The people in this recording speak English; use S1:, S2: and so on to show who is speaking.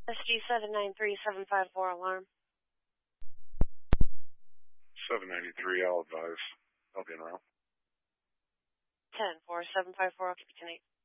S1: SG793754 alarm.
S2: 793, I'll advise. I'll be in around.
S1: 10-4754, I'll keep you 10-8.